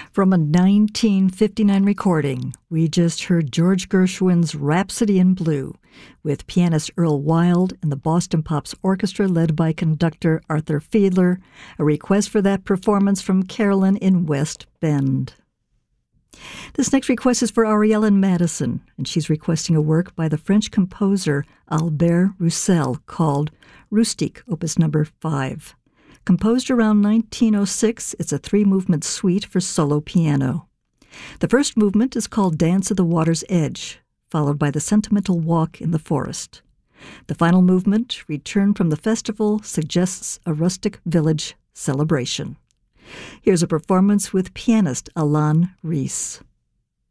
From a 1959 recording, we just heard George Gershwin's Rhapsody in Blue with pianist Earl Wild and the Boston Pops Orchestra led by conductor Arthur Fiedler, a request for that performance from Carolyn in West Bend. This next request is for Arielle in Madison, and she's requesting a work by the French composer Albert Roussel called Rustique, Opus No. 5. Composed around 1906, it's a 3-movement suite for solo piano. The first movement is called Dance at the Water's Edge, followed by the Sentimental Walk in the Forest. The final movement, Return from the Festival, suggests a rustic village celebration. Here's a performance with pianist Alain Ries.